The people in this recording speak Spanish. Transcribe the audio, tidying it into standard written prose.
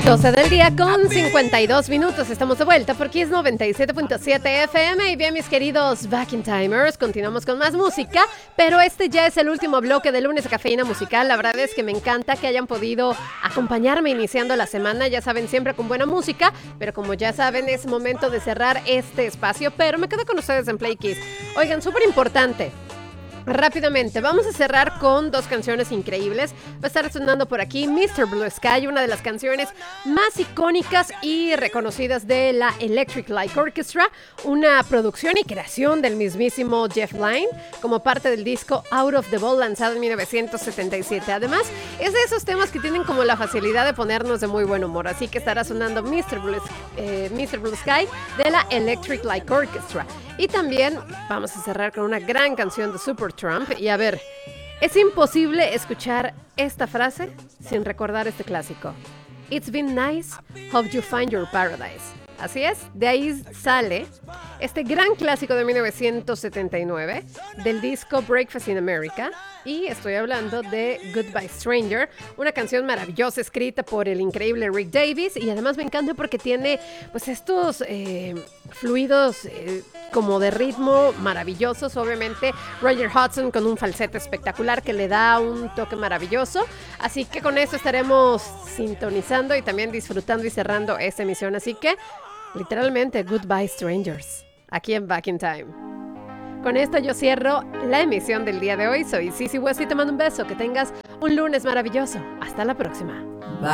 12 del día con 52 minutos. Estamos de vuelta por Kiss 97.7 FM. Y bien, mis queridos Back in Timers, continuamos con más música, pero este ya es el último bloque de Lunes de Cafeína Musical. La verdad es que me encanta que hayan podido acompañarme iniciando la semana. Ya saben, siempre con buena música, pero como ya saben, es momento de cerrar este espacio. Pero me quedo con ustedes en Play Kiss. Oigan, súper importante. Rápidamente, vamos a cerrar con dos canciones increíbles. Va a estar sonando por aquí Mr. Blue Sky, una de las canciones más icónicas y reconocidas de la Electric Light Orchestra, una producción y creación del mismísimo Jeff Lynne, como parte del disco Out of the Ball, lanzado en 1977. Además, es de esos temas que tienen como la facilidad de ponernos de muy buen humor, así que estará sonando Mr. Blue Sky de la Electric Light Orchestra. Y también vamos a cerrar con una gran canción de Supertramp. Y a ver, es imposible escuchar esta frase sin recordar este clásico. It's been nice, hope you find your paradise. Así es, de ahí sale este gran clásico de 1979 del disco Breakfast in America, y estoy hablando de Goodbye Stranger, una canción maravillosa escrita por el increíble Rick Davies, y además me encanta porque tiene pues estos fluidos como de ritmo maravillosos. Obviamente Roger Hodgson con un falsete espectacular que le da un toque maravilloso, así que con eso estaremos sintonizando y también disfrutando y cerrando esta emisión, así que literalmente Goodbye Strangers, aquí en Back in Time. Con esto yo cierro la emisión del día de hoy. Soy Sissy West y te mando un beso. Que tengas un lunes maravilloso. Hasta la próxima. Bye.